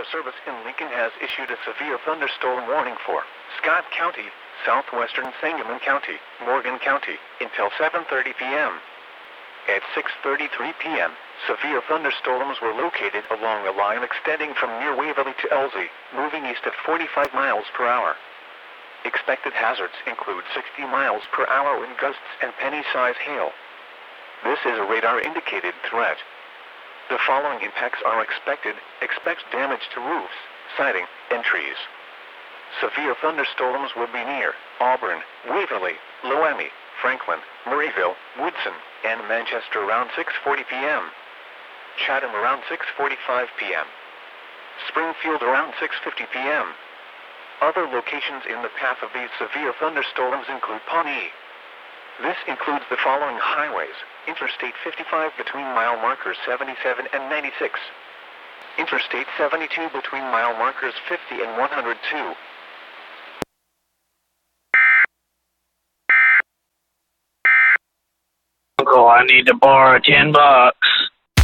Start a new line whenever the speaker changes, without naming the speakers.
Forest Service in Lincoln has issued a severe thunderstorm warning for Scott County, southwestern Sangamon County, Morgan County, until 7:30 p.m. At 6:33 p.m., severe thunderstorms were located along a line extending from near Waverly to Elsie, moving east at 45 miles per hour. Expected hazards include 60 miles per hour wind gusts and penny-size hail. This is a radar-indicated threat. The following impacts are expected. Expect damage to roofs, siding, and trees. Severe thunderstorms will be near Auburn, Waverly, Loami, Franklin, Murrayville, Woodson, and Manchester around 6:40 p.m. Chatham around 6:45 p.m. Springfield around 6:50 p.m. Other locations in the path of these severe thunderstorms include Pawnee. This includes the following highways: Interstate 55 between mile markers 77 and 96. Interstate 72 between mile markers 50 and 102.
Uncle, I need to borrow $10.